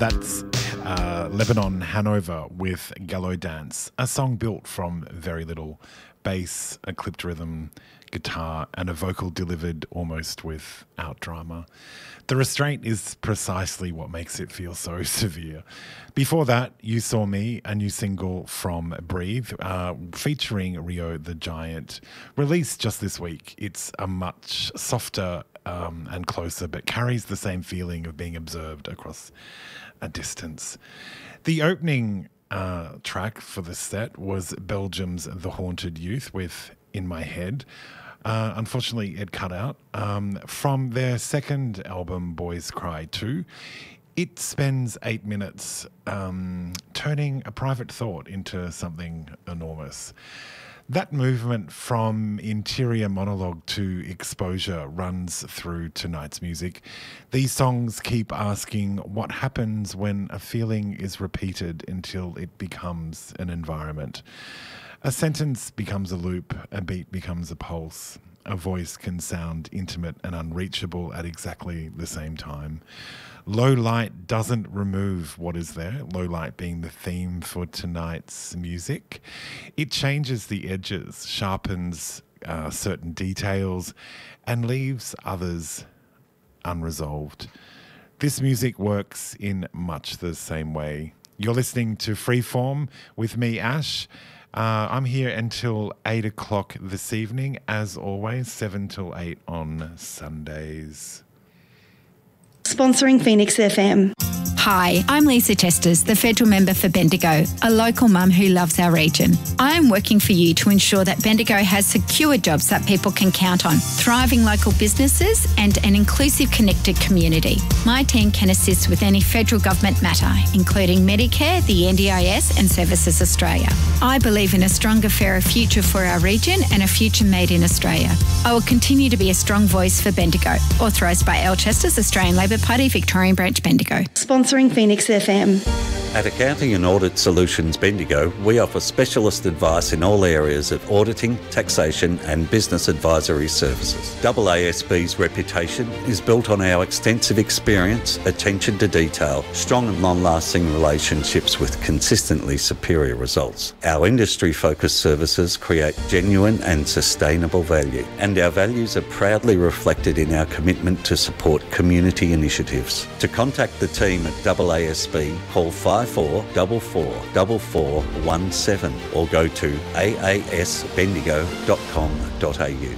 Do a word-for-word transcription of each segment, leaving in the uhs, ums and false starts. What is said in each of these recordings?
That's uh, Lebanon Hanover with Gallo Dance, a song built from very little bass, a clipped rhythm, guitar, and a vocal delivered almost without drama. The restraint is precisely what makes it feel so severe. Before that, You Saw Me, a new single from Breathe, uh, featuring Rio the Giant, released just this week. It's a much softer um, and closer, but carries the same feeling of being observed across a distance. The opening uh, track for the set was Belgium's The Haunted Youth with In My Head. Uh, unfortunately, it cut out. Um, from their second album, Boys Cry two, it spends eight minutes um, turning a private thought into something enormous. That movement from interior monologue to exposure runs through tonight's music. These songs keep asking what happens when a feeling is repeated until it becomes an environment. A sentence becomes a loop, a beat becomes a pulse. A voice can sound intimate and unreachable at exactly the same time. Low light doesn't remove what is there, low light being the theme for tonight's music. It changes the edges, sharpens uh, certain details, and leaves others unresolved. This music works in much the same way. You're listening to Freeform with me, Ash. Uh, I'm here until eight o'clock this evening, as always, seven till eight on Sundays. Sponsoring Phoenix F M. Hi, I'm Lisa Testas, the federal member for Bendigo, a local mum who loves our region. I am working for you to ensure that Bendigo has secure jobs that people can count on, thriving local businesses and an inclusive, connected community. My team can assist with any federal government matter, including Medicare, the N D I S and Services Australia. I believe in a stronger, fairer future for our region and a future made in Australia. I will continue to be a strong voice for Bendigo. Authorised by Al Chester's Australian Labor Party, Victorian Branch, Bendigo. Sponsoring Phoenix F M. At Accounting and Audit Solutions Bendigo, we offer specialist advice in all areas of auditing, taxation and business advisory services. A A S B's reputation is built on our extensive experience, attention to detail, strong and long-lasting relationships with consistently superior results. Our industry-focused services create genuine and sustainable value, and our values are proudly reflected in our commitment to support community initiatives. To contact the team at A A S B, call five four four four four four one seven or go to a a s bendigo dot com dot a u.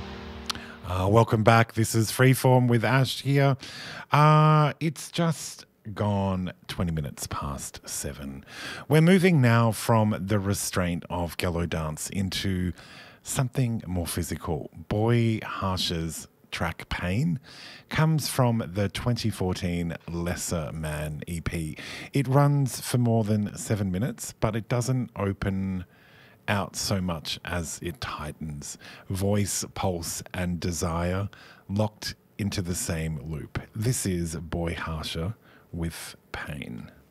Uh, welcome back. This is Freeform with Ash here. Uh, it's just gone twenty minutes past seven. We're moving now from the restraint of Gallo Dance into something more physical. Boy Harsha's track Pain comes from the twenty fourteen Lesser Man E P. It runs for more than seven minutes, but it doesn't open out so much as it tightens. Voice, pulse, and desire locked into the same loop. This is Boy Harsha with Pain.